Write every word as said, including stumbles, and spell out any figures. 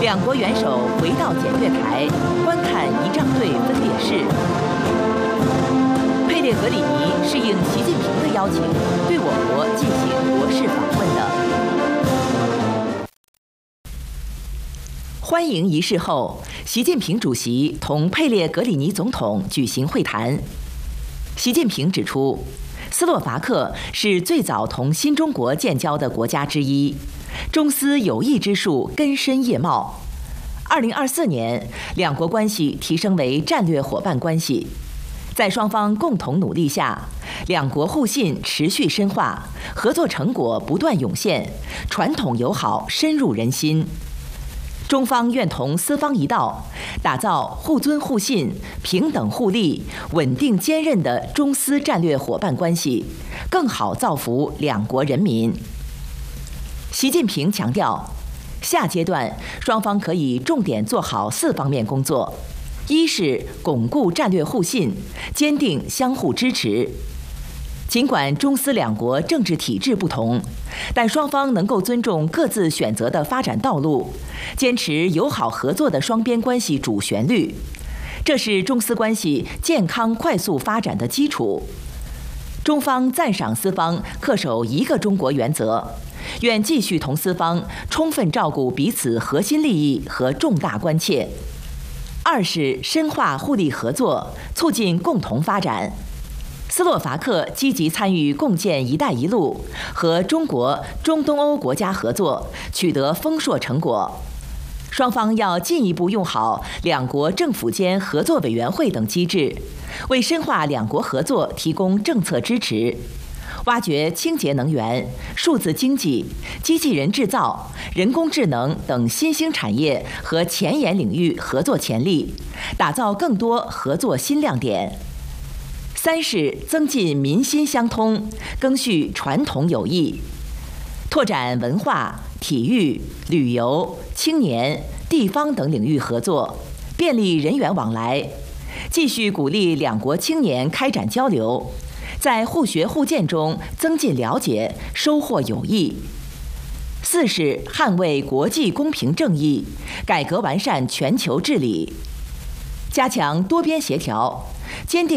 两国元首回到检阅台，观看仪仗队分列式。佩列格里尼是应习近平的邀请，对我国进行国事访问的。欢迎仪式后，习近平主席同佩列格里尼总统举行会谈。习近平指出，斯洛伐克是最早同新中国建交的国家之一，中斯友谊之树根深叶茂。二零二四年，两国关系提升为战略伙伴关系，在双方共同努力下，两国互信持续深化，合作成果不断涌现，传统友好深入人心。中方愿同斯方一道，打造互尊互信、平等互利、稳定坚韧的中斯战略伙伴关系，更好造福两国人民。习近平强调，下阶段双方可以重点做好四方面工作：一是巩固战略互信，坚定相互支持。尽管中斯两国政治体制不同，但双方能够尊重各自选择的发展道路，坚持友好合作的双边关系主旋律，这是中斯关系健康快速发展的基础。中方赞赏斯方恪守一个中国原则，愿继续同斯方充分照顾彼此核心利益和重大关切。二是深化互利合作，促进共同发展。斯洛伐克积极参与共建“一带一路”和中国、中东欧国家合作，取得丰硕成果。双方要进一步用好两国政府间合作委员会等机制，为深化两国合作提供政策支持，挖掘清洁能源、数字经济、机器人制造、人工智能等新兴产业和前沿领域合作潜力，打造更多合作新亮点。三是增进民心相通，赓续传统友谊，拓展文化、体育、旅游、青年、地方等领域合作，便利人员往来，继续鼓励两国青年开展交流，在互学互鉴中增进了解，收获友谊。四是捍卫国际公平正义，改革完善全球治理，加强多边协调，坚定